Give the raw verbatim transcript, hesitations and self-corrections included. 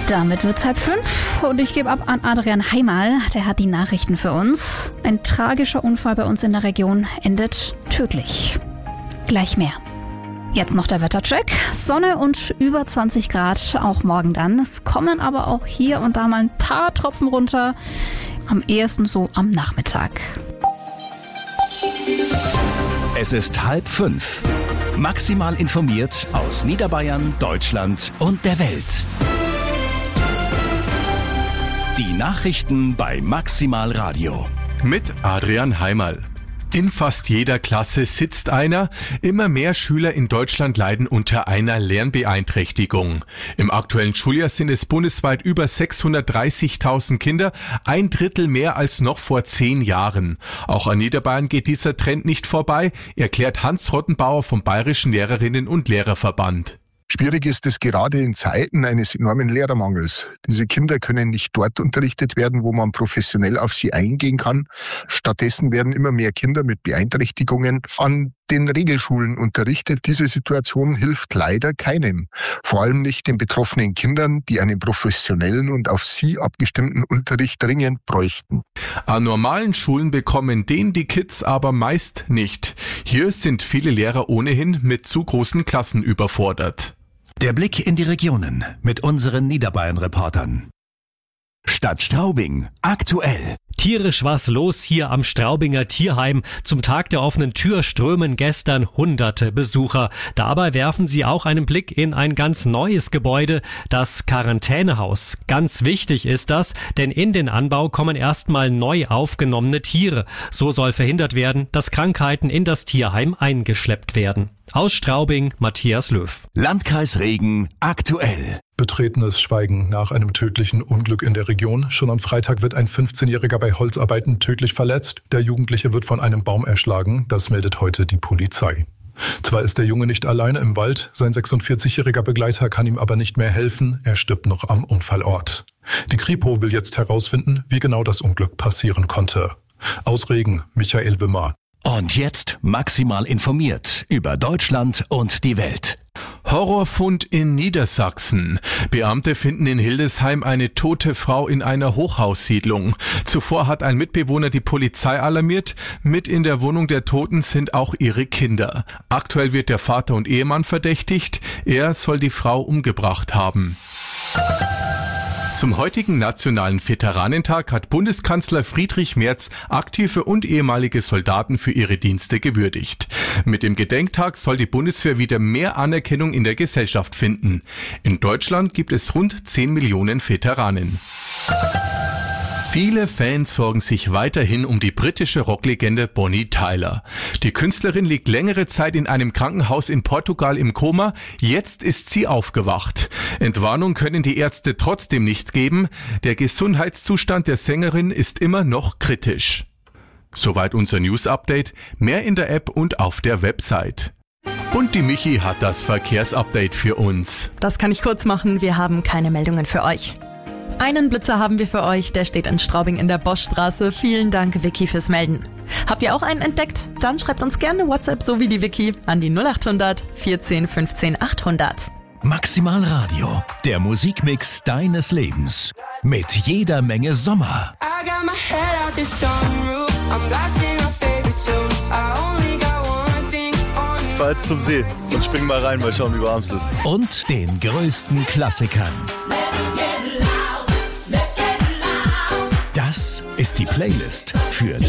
Damit wird's halb fünf und ich gebe ab an Adrian Heimal. Der hat die Nachrichten für uns. Ein tragischer Unfall bei uns in der Region endet tödlich. Gleich mehr. Jetzt noch der Wettercheck. Sonne und über zwanzig Grad, auch morgen dann. Es kommen aber auch hier und da mal ein paar Tropfen runter. Am ehesten so am Nachmittag. Es ist halb fünf. Maximal informiert aus Niederbayern, Deutschland und der Welt. Die Nachrichten bei Maximal Radio. Mit Adrian Heimal. In fast jeder Klasse sitzt einer. Immer mehr Schüler in Deutschland leiden unter einer Lernbeeinträchtigung. Im aktuellen Schuljahr sind es bundesweit über sechshundertdreißigtausend Kinder, ein Drittel mehr als noch vor zehn Jahren. Auch an Niederbayern geht dieser Trend nicht vorbei, erklärt Hans Rottenbauer vom Bayerischen Lehrerinnen- und Lehrerverband. Schwierig ist es gerade in Zeiten eines enormen Lehrermangels. Diese Kinder können nicht dort unterrichtet werden, wo man professionell auf sie eingehen kann. Stattdessen werden immer mehr Kinder mit Beeinträchtigungen an den Regelschulen unterrichtet. Diese Situation hilft leider keinem. Vor allem nicht den betroffenen Kindern, die einen professionellen und auf sie abgestimmten Unterricht dringend bräuchten. An normalen Schulen bekommen den die Kids aber meist nicht. Hier sind viele Lehrer ohnehin mit zu großen Klassen überfordert. Der Blick in die Regionen mit unseren Niederbayern-Reportern. Stadt Straubing, aktuell. Tierisch was los hier am Straubinger Tierheim. Zum Tag der offenen Tür strömen gestern hunderte Besucher. Dabei werfen sie auch einen Blick in ein ganz neues Gebäude, das Quarantänehaus. Ganz wichtig ist das, denn in den Anbau kommen erstmal neu aufgenommene Tiere. So soll verhindert werden, dass Krankheiten in das Tierheim eingeschleppt werden. Aus Straubing, Matthias Löw. Landkreis Regen, aktuell. Betretenes Schweigen nach einem tödlichen Unglück in der Region. Schon am Freitag wird ein fünfzehnjähriger bei Holzarbeiten tödlich verletzt. Der Jugendliche wird von einem Baum erschlagen. Das meldet heute die Polizei. Zwar ist der Junge nicht alleine im Wald, sein sechsundvierzigjähriger Begleiter kann ihm aber nicht mehr helfen. Er stirbt noch am Unfallort. Die Kripo will jetzt herausfinden, wie genau das Unglück passieren konnte. Aus Regen, Michael Wimmer. Und jetzt maximal informiert über Deutschland und die Welt. Horrorfund in Niedersachsen. Beamte finden in Hildesheim eine tote Frau in einer Hochhaussiedlung. Zuvor hat ein Mitbewohner die Polizei alarmiert. Mit in der Wohnung der Toten sind auch ihre Kinder. Aktuell wird der Vater und Ehemann verdächtigt. Er soll die Frau umgebracht haben. Zum heutigen Nationalen Veteranentag hat Bundeskanzler Friedrich Merz aktive und ehemalige Soldaten für ihre Dienste gewürdigt. Mit dem Gedenktag soll die Bundeswehr wieder mehr Anerkennung in der Gesellschaft finden. In Deutschland gibt es rund zehn Millionen Veteranen. Viele Fans sorgen sich weiterhin um die britische Rocklegende Bonnie Tyler. Die Künstlerin liegt längere Zeit in einem Krankenhaus in Portugal im Koma. Jetzt ist sie aufgewacht. Entwarnung können die Ärzte trotzdem nicht geben. Der Gesundheitszustand der Sängerin ist immer noch kritisch. Soweit unser News-Update. Mehr in der App und auf der Website. Und die Michi hat das Verkehrsupdate für uns. Das kann ich kurz machen. Wir haben keine Meldungen für euch. Einen Blitzer haben wir für euch, der steht in Straubing in der Boschstraße. Vielen Dank, Vicky, fürs Melden. Habt ihr auch einen entdeckt? Dann schreibt uns gerne WhatsApp, so wie die Vicky, an die null acht hundert vierzehn fünfzehn achthundert. Maximal Radio, der Musikmix deines Lebens. Mit jeder Menge Sommer. Fahr jetzt zum See und spring mal rein, mal schauen, wie warm es ist. Und den größten Klassikern. Das ist die Playlist für